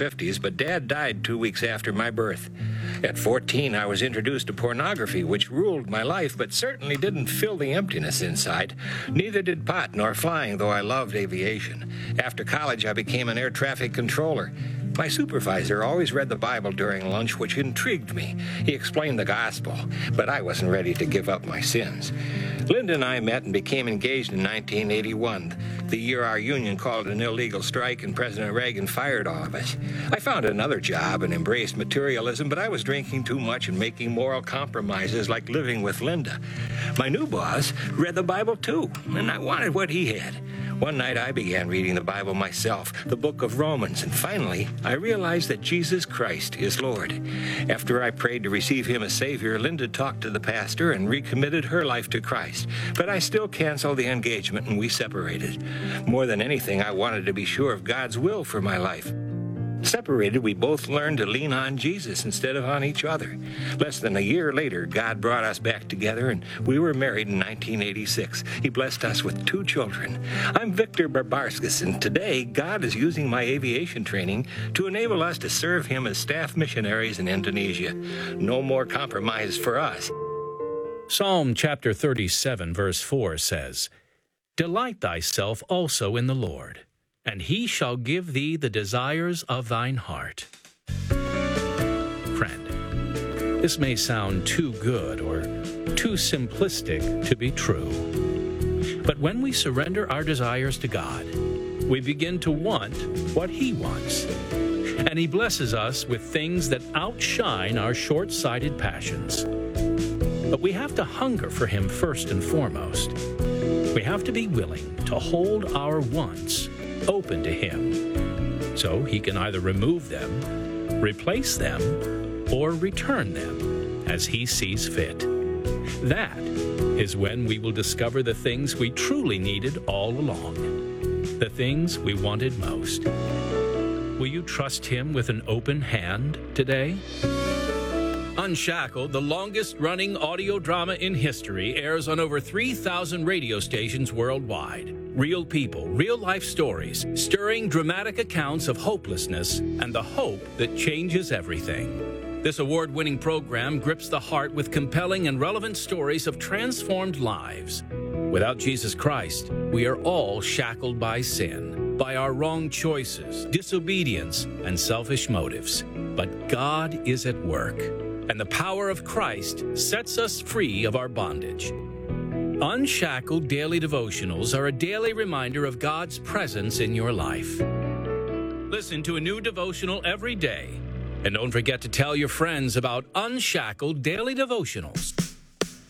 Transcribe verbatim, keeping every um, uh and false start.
fifties, but Dad died two weeks after my birth. At fourteen, I was introduced to pornography, which ruled my life, but certainly didn't fill the emptiness inside. Neither did pot nor flying, though I loved aviation. After college, I became an air traffic controller. My supervisor always read the Bible during lunch, which intrigued me. He explained the gospel, but I wasn't ready to give up my sins. Linda and I met and became engaged in nineteen eighty-one, the year our union called an illegal strike and President Reagan fired all of us. I found another job and embraced materialism, but I was drinking too much and making moral compromises like living with Linda. My new boss read the Bible too, and I wanted what he had. One night I began reading the Bible myself, the book of Romans, and finally I realized that Jesus Christ is Lord. After I prayed to receive him as Savior, Linda talked to the pastor and recommitted her life to Christ. But I still canceled the engagement and we separated. More than anything, I wanted to be sure of God's will for my life. Separated, we both learned to lean on Jesus instead of on each other. Less than a year later, God brought us back together, and we were married in nineteen eighty-six. He blessed us with two children. I'm Victor Barbarskas, and today, God is using my aviation training to enable us to serve him as staff missionaries in Indonesia. No more compromise for us. Psalm chapter thirty-seven, verse four says, "Delight thyself also in the Lord, and he shall give thee the desires of thine heart." Friend, this may sound too good or too simplistic to be true. But when we surrender our desires to God, we begin to want what he wants. And he blesses us with things that outshine our short-sighted passions. But we have to hunger for him first and foremost. We have to be willing to hold our wants open to him, so he can either remove them, replace them, or return them as he sees fit. That is when we will discover the things we truly needed all along, the things we wanted most. Will you trust him with an open hand today? Unshackled, the longest-running audio drama in history, airs on over three thousand radio stations worldwide. Real people, real-life stories, stirring dramatic accounts of hopelessness and the hope that changes everything. This award-winning program grips the heart with compelling and relevant stories of transformed lives. Without Jesus Christ, we are all shackled by sin, by our wrong choices, disobedience, and selfish motives. But God is at work, and the power of Christ sets us free of our bondage. Unshackled Daily Devotionals are a daily reminder of God's presence in your life. Listen to a new devotional every day. And don't forget to tell your friends about Unshackled Daily Devotionals.